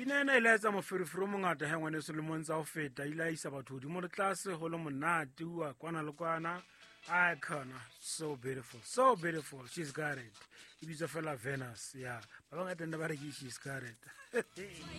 Pina ena e la etsa moferefere o mongata ha ngwane selemong tsa ho feta ile a isa batho hodimo le tlase ho le monate wa kwana le kwana. Icon, so beautiful, she's got it. E bitsa fela Venus, yeah. Ba bangata nna ba re ke she's got it.